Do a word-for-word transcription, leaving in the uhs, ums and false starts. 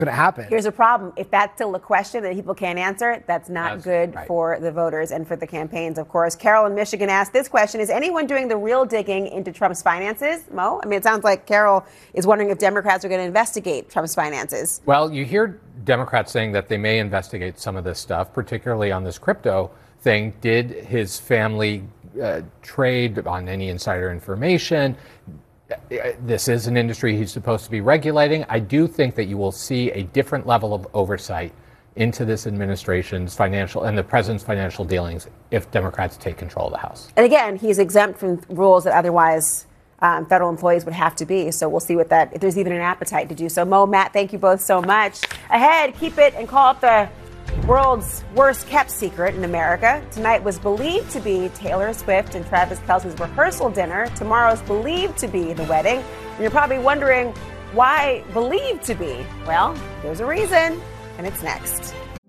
going to happen. Here's a problem. If that's still a question that people can't answer, that's not that's good right. for the voters and for the campaigns, of course. Carol in Michigan asked this question. Is anyone doing the real digging into Trump's finances? Mo? I mean, it sounds like Carol is wondering if Democrats are going to investigate Trump's finances. Well, you hear Democrats saying that they may investigate some of this stuff, particularly on this crypto thing. Did his family uh, trade on any insider information? This is an industry he's supposed to be regulating. I do think that you will see a different level of oversight into this administration's financial and the president's financial dealings if Democrats take control of the House. And again, he's exempt from rules that otherwise um, federal employees would have to be. So we'll see what that, if there's even an appetite to do so. Mo, Matt, thank you both so much. Ahead, keep it and call it the world's worst kept secret in America. Tonight was believed to be Taylor Swift and Travis Kelce's rehearsal dinner. Tomorrow's believed to be the wedding. And you're probably wondering why believed to be. Well, there's a reason, and it's next.